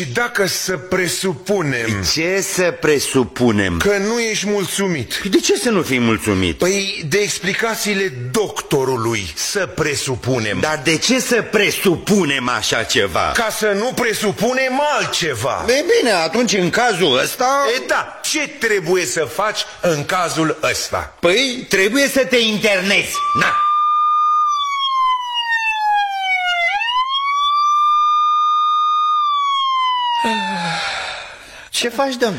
Dacă să presupunem... Ce să presupunem? Că nu ești mulțumit. De ce să nu fii mulțumit? Păi de explicațiile doctorului, să presupunem. Dar de ce să presupunem așa ceva? Ca să nu presupunem altceva. E bine, atunci în cazul ăsta... E da, ce trebuie să faci în cazul ăsta? Păi trebuie să te internezi. Na. Ce faci, domn?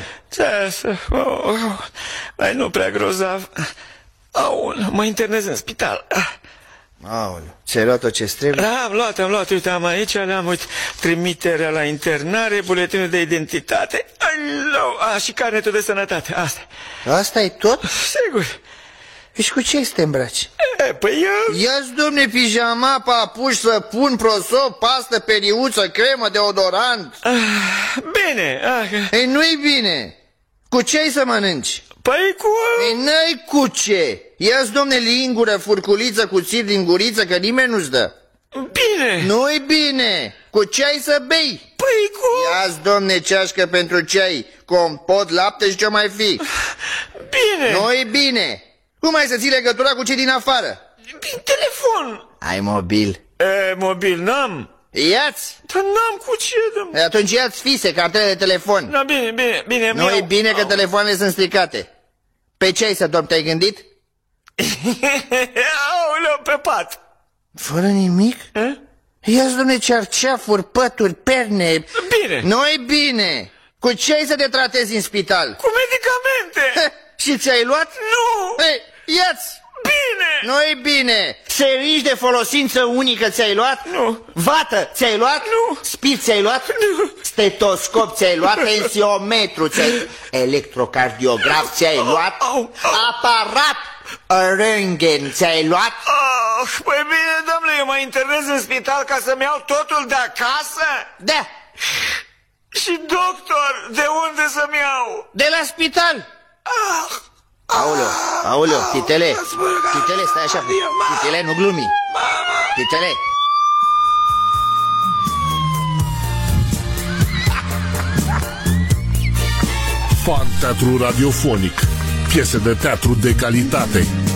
Mai nu prea grozav. Mă internez în spital. Aoleu, ți-ai luat tot ce-ți trebuie? Da, am luat, uite, am aici, uite, trimiterea la internare, buletinul de identitate, și carnetul de sănătate, asta. Asta e tot? Sigur. Și cu ce să te îmbraci? Păi eu... Ia-ți, domne, pijama, papuși, săpun, prosop, pastă, periuță, cremă, deodorant. Bine. Ei, nu-i bine. Cu ce ai să mănânci? Păi cu... Ei, n-ai cu ce. Ia-ți, domne, lingură, furculiță, cuțit din guriță, că nimeni nu-ți dă. Bine. Nu-i bine. Cu ce ai să bei? Păi cu... Ia-ți, domne, ceașcă pentru ceai, compot, lapte și ce mai fi. Bine. Nu-i bine. Cum ai să ții legătura cu cei din afară? Prin telefon. Ai mobil? Mobil n-am. Ia-ți. Dar n-am cu ce, domnule. Atunci ia-ți fise, cartele de telefon. Da, bine. Nu e bine că telefoanele sunt stricate. Pe ce ai să dormi, te-ai gândit? Aoleu, pe pat. Fără nimic? Ia-ți, dom'le, cearceafuri, pături, perne. Bine. Nu-i bine. Cu ce ai să te tratezi în spital? Cu medicamente. Și ți-ai luat? Nu. Ei, ia-ți. Bine. Nu-i bine. Serici de folosință unică ți-ai luat? Nu. Vată ți-ai luat? Nu. Spirit ți-ai luat? Nu. Stetoscop ți-ai luat? Tensiometru ți-ai... Electrocardiograf ți-ai luat? Aparat röntgen ți-ai luat? Păi bine, domnule, eu mă internez în spital ca să-mi iau totul de acasă? Da. Și doctor, de unde să-mi iau? De la spital. Aoleu, Titele, stai așa, Titele, nu glumi. Titele. Fan Teatru Radiofonic. Piese de teatru de calitate.